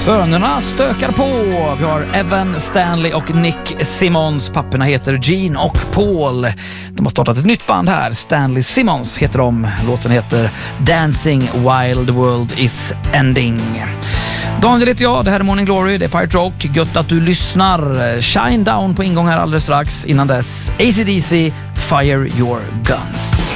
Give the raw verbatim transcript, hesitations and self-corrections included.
Sönerna stökar på. Vi har Evan Stanley och Nick Simmons. Papporna heter Gene och Paul. De har startat ett nytt band här. Stanley Simmons heter de. Låten heter Dancing While the World is Ending. Daniel heter jag, det här är Morning Glory, det är Pirate Rock. Gött att du lyssnar. Shine Down på ingång här alldeles strax. Innan dess A C D C, Fire Your Guns.